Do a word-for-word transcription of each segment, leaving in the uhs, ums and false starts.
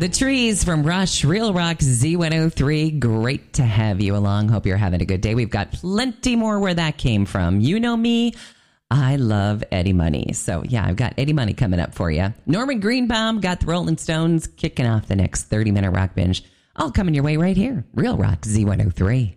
The Trees from Rush, Real Rock Z one oh three. Great to have you along. Hope you're having a good day. We've got plenty more where that came from. You know me. I love Eddie Money. So, yeah, I've got Eddie Money coming up for you. Norman Greenbaum got the Rolling Stones kicking off the next thirty-minute rock binge. All coming your way right here. Real Rock Z one oh three.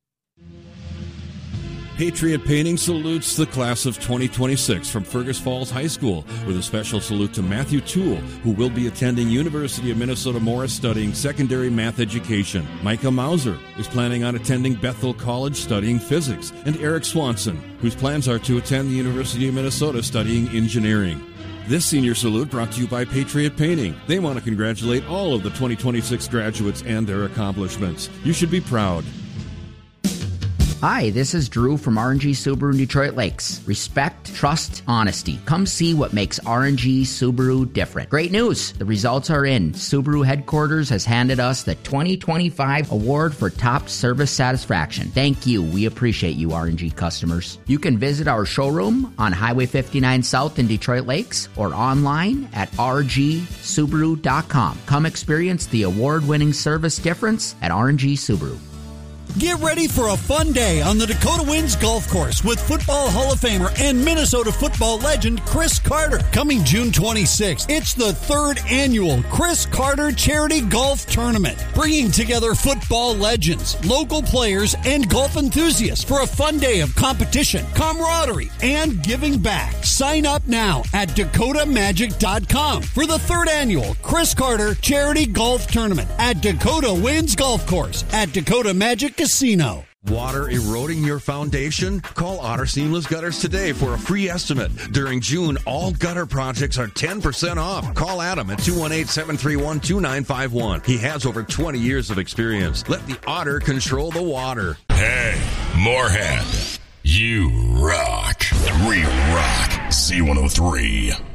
Patriot Painting salutes the class of twenty twenty-six from Fergus Falls High School with a special salute to Matthew Toole, who will be attending University of Minnesota Morris studying secondary math education. Micah Mauser is planning on attending Bethel College studying physics, and Eric Swanson, whose plans are to attend the University of Minnesota studying engineering. This senior salute brought to you by Patriot Painting. They want to congratulate all of the twenty twenty-six graduates and their accomplishments. You should be proud. Hi, this is Drew from R and G Subaru in Detroit Lakes. Respect, trust, honesty. Come see what makes R and G Subaru different. Great news! The results are in. Subaru headquarters has handed us the twenty twenty-five award for top service satisfaction. Thank you. We appreciate you, R and G customers. You can visit our showroom on Highway fifty-nine South in Detroit Lakes or online at r g subaru dot com. Come experience the award-winning service difference at R and G Subaru. Get ready for a fun day on the Dakota Winds Golf Course with Football Hall of Famer and Minnesota football legend Chris Carter. Coming June twenty-sixth, it's the third annual Chris Carter Charity Golf Tournament, bringing together football legends, local players, and golf enthusiasts for a fun day of competition, camaraderie, and giving back. Sign up now at dakota magic dot com for the third annual Chris Carter Charity Golf Tournament at Dakota Winds Golf Course at Dakota Magic Casino. Water eroding your foundation? Call Otter Seamless Gutters today for a free estimate. During June, all gutter projects are ten percent off. Call Adam at two one eight, seven three one, two nine five one. He has over twenty years of experience. Let the Otter control the water. Hey, Moorhead, you rock. Real Rock Z one oh three.